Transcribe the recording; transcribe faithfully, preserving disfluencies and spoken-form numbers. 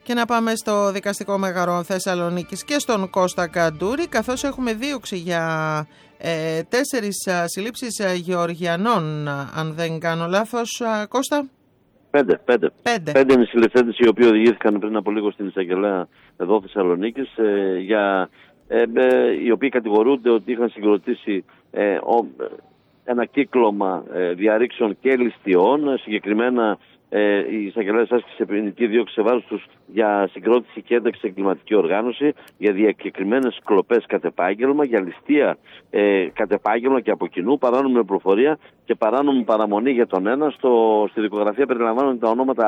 Και να πάμε στο δικαστικό μέγαρο Θεσσαλονίκης και στον Κώστα Καντούρη, καθώς έχουμε δίωξη για ε, τέσσερις α, συλλήψεις α, Γεωργιανών, α, αν δεν κάνω λάθος. Α, Κώστα. Πέντε, πέντε. Πέντε. Πέντε είναι οι συλληφθέντες οι οποίοι οδηγήθηκαν πριν από λίγο στην εισαγγελέα εδώ Θεσσαλονίκης, ε, για, ε, ε, οι οποίοι κατηγορούνται ότι είχαν συγκροτήσει ε, ο, ένα κύκλωμα ε, διαρρήξεων και ληστειών. Συγκεκριμένα ε, η εισαγγελέα άσκησε ποινική δίωξη σε βάρος τους για συγκρότηση και ένταξη σε εγκληματική οργάνωση, για διακεκριμένες κλοπές κατ' επάγγελμα, για ληστεία ε, κατ' επάγγελμα και από κοινού, παράνομη πληροφορία και παράνομη παραμονή για τον ένα. Στο, στη δικογραφία περιλαμβάνονται τα ονόματα